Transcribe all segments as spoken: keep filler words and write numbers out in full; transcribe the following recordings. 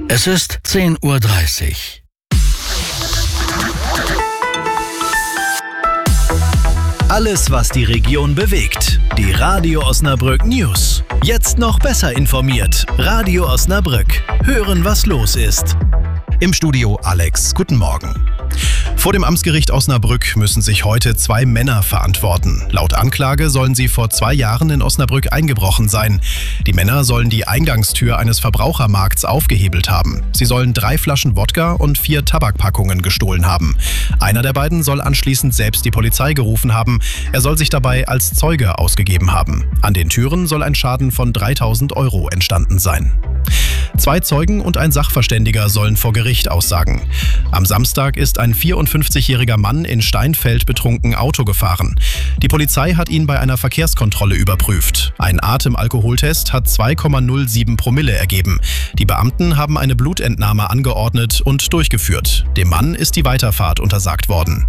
Es ist zehn Uhr dreißig. Alles, was die Region bewegt. Die Radio Osnabrück News. Jetzt noch besser informiert. Radio Osnabrück. Hören, was los ist. Im Studio Alex. Guten Morgen. Vor dem Amtsgericht Osnabrück müssen sich heute zwei Männer verantworten. Laut Anklage sollen sie vor zwei Jahren in Osnabrück eingebrochen sein. Die Männer sollen die Eingangstür eines Verbrauchermarkts aufgehebelt haben. Sie sollen drei Flaschen Wodka und vier Tabakpackungen gestohlen haben. Einer der beiden soll anschließend selbst die Polizei gerufen haben. Er soll sich dabei als Zeuge ausgegeben haben. An den Türen soll ein Schaden von dreitausend Euro entstanden sein. Zwei Zeugen und ein Sachverständiger sollen vor Gericht aussagen. Am Samstag ist ein vierundfünfzigjähriger Mann in Steinfeld betrunken Auto gefahren. Die Polizei hat ihn bei einer Verkehrskontrolle überprüft. Ein Atemalkoholtest hat zwei Komma null sieben Promille ergeben. Die Beamten haben eine Blutentnahme angeordnet und durchgeführt. Dem Mann ist die Weiterfahrt untersagt worden.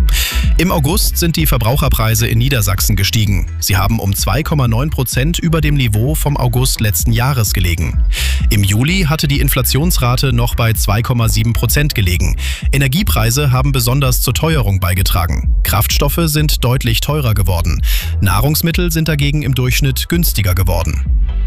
Im August sind die Verbraucherpreise in Niedersachsen gestiegen. Sie haben um zwei Komma neun Prozent über dem Niveau vom August letzten Jahres gelegen. Im Juli hatte die Inflationsrate noch bei zwei Komma sieben Prozent gelegen. Energiepreise haben besonders zur Teuerung beigetragen. Kraftstoffe sind deutlich teurer geworden. Nahrungsmittel sind dagegen im Durchschnitt günstiger geworden.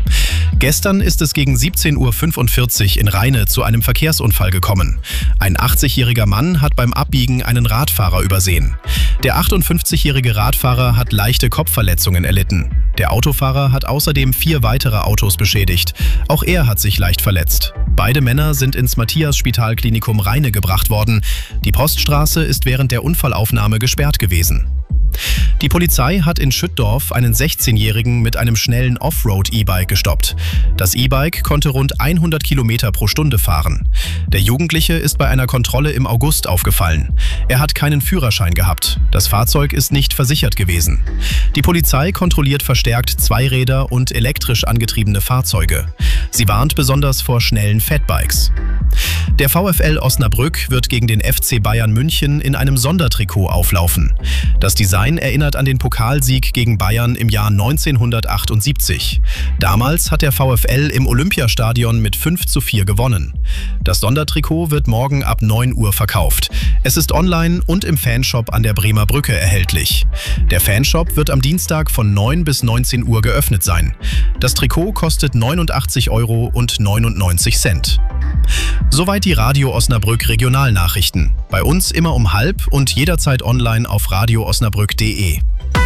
Gestern ist es gegen siebzehn Uhr fünfundvierzig in Rheine zu einem Verkehrsunfall gekommen. Ein achtzigjähriger Mann hat beim Abbiegen einen Radfahrer übersehen. Der achtundfünfzigjährige Radfahrer hat leichte Kopfverletzungen erlitten. Der Autofahrer hat außerdem vier weitere Autos beschädigt. Auch er hat sich leicht verletzt. Beide Männer sind ins Matthias-Spitalklinikum Rheine gebracht worden. Die Poststraße ist während der Unfallaufnahme gesperrt gewesen. Die Polizei hat in Schüttdorf einen sechzehnjährigen mit einem schnellen Offroad-E-Bike gestoppt. Das E-Bike konnte rund hundert Kilometer pro Stunde fahren. Der Jugendliche ist bei einer Kontrolle im August aufgefallen. Er hat keinen Führerschein gehabt. Das Fahrzeug ist nicht versichert gewesen. Die Polizei kontrolliert verstärkt Zweiräder und elektrisch angetriebene Fahrzeuge. Sie warnt besonders vor schnellen Fatbikes. Der VfL Osnabrück wird gegen den F C Bayern München in einem Sondertrikot auflaufen. Das Design erinnert an den Pokalsieg gegen Bayern im Jahr neunzehnhundertachtundsiebzig. Damals hat der VfL im Olympiastadion mit fünf zu vier gewonnen. Das Sondertrikot wird morgen ab neun Uhr verkauft. Es ist online und im Fanshop an der Bremer Brücke erhältlich. Der Fanshop wird am Dienstag von neun bis neunzehn Uhr geöffnet sein. Das Trikot kostet neunundachtzig Euro und neunundneunzig Cent. Soweit die Radio Osnabrück Regionalnachrichten. Bei uns immer um halb und jederzeit online auf radio osnabrück punkt de.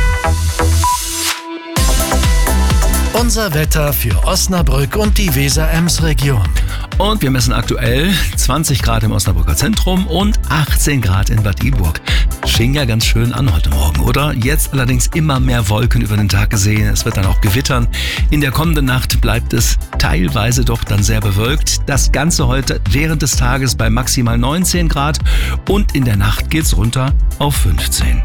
Unser Wetter für Osnabrück und die Weser-Ems-Region. Und wir messen aktuell zwanzig Grad im Osnabrücker Zentrum und achtzehn Grad in Bad Iburg. Schien ja ganz schön an heute Morgen, oder? Jetzt allerdings immer mehr Wolken über den Tag gesehen. Es wird dann auch gewittern. In der kommenden Nacht bleibt es teilweise doch dann sehr bewölkt. Das Ganze heute während des Tages bei maximal neunzehn Grad und in der Nacht geht's runter auf fünfzehn.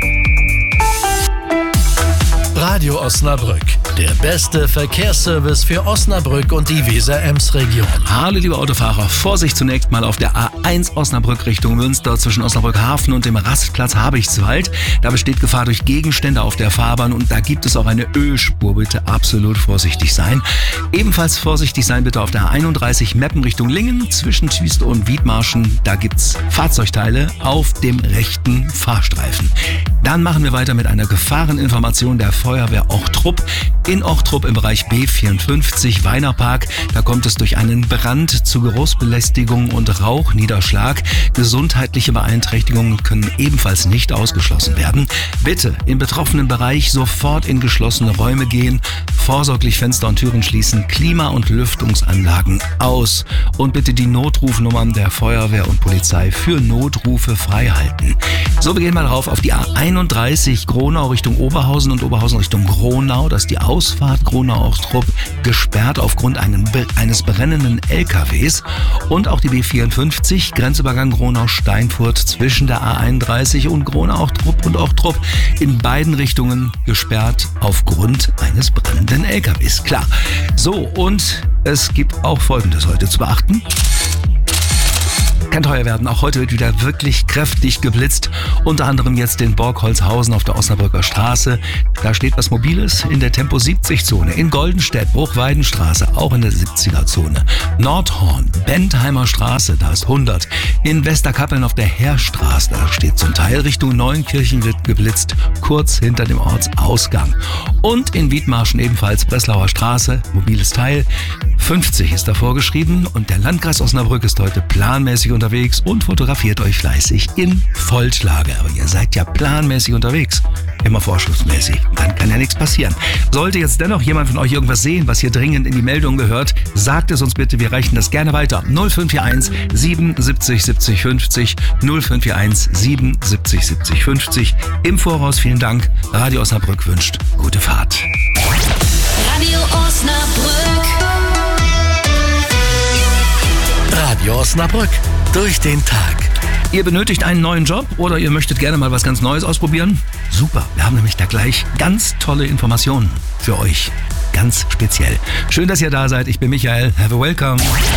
Radio Osnabrück, der beste Verkehrsservice für Osnabrück und die Weser-Ems-Region. Hallo liebe Autofahrer, Vorsicht zunächst mal auf der A eins Osnabrück Richtung Münster zwischen Osnabrück Hafen und dem Rastplatz Habichtswald. Da besteht Gefahr durch Gegenstände auf der Fahrbahn und da gibt es auch eine Ölspur. Bitte absolut vorsichtig sein. Ebenfalls vorsichtig sein bitte auf der A einunddreißig Meppen Richtung Lingen zwischen Tüst und Wiedmarschen. Da gibt's Fahrzeugteile auf dem rechten Fahrstreifen. Dann machen wir weiter mit einer Gefahreninformation der Feuerwehr Ochtrup. In Ochtrup im Bereich B vierundfünfzig Weinerpark, da kommt es durch einen Brand zu Geruchsbelästigung und Rauchniederschlag. Gesundheitliche Beeinträchtigungen können ebenfalls nicht ausgeschlossen werden. Bitte im betroffenen Bereich sofort in geschlossene Räume gehen, vorsorglich Fenster und Türen schließen, Klima- und Lüftungsanlagen aus und bitte die Notrufnummern der Feuerwehr und Polizei für Notrufe freihalten. So, wir gehen mal rauf auf die A einunddreißig Gronau Richtung Oberhausen und Oberhausen Richtung Gronau. Das ist die Ausfahrt Gronau-Ochtrup gesperrt aufgrund eines brennenden L K Ws. Und auch die B vierundfünfzig, Grenzübergang Gronau-Steinfurt zwischen der A einunddreißig und Gronau-Ochtrup und Ochtrup in beiden Richtungen gesperrt aufgrund eines brennenden L K Ws. Klar. So, und es gibt auch Folgendes heute zu beachten. Kann teuer werden. Auch heute wird wieder wirklich kräftig geblitzt. Unter anderem jetzt in Borgholzhausen auf der Osnabrücker Straße. Da steht was Mobiles in der Tempo siebzig Zone. In Goldenstedt, Bruchweidenstraße, auch in der siebziger Zone. Nordhorn, Bentheimer Straße, da ist hundert. In Westerkappeln auf der Heerstraße, da steht zum Teil Richtung Neunkirchen wird geblitzt, kurz hinter dem Ortsausgang. Und in Wiedmarschen ebenfalls Breslauer Straße, mobiles Teil. fünfzig ist da vorgeschrieben und der Landkreis Osnabrück ist heute planmäßig unterwegs und fotografiert euch fleißig in Vollschlage. Aber ihr seid ja planmäßig unterwegs, immer vorschriftsmäßig. Dann kann ja nichts passieren. Sollte jetzt dennoch jemand von euch irgendwas sehen, was hier dringend in die Meldung gehört, sagt es uns bitte, wir reichen das gerne weiter. null fünf vier eins siebenundsiebzig siebzig fünfzig, null fünf vier eins siebenundsiebzig siebzig fünfzig. Im Voraus vielen Dank. Radio Osnabrück wünscht gute Fahrt. Radio Osnabrück. Radio Osnabrück. Durch den Tag. Ihr benötigt einen neuen Job oder ihr möchtet gerne mal was ganz Neues ausprobieren? Super, wir haben nämlich da gleich ganz tolle Informationen für euch. Ganz speziell. Schön, dass ihr da seid. Ich bin Michael. Have a welcome.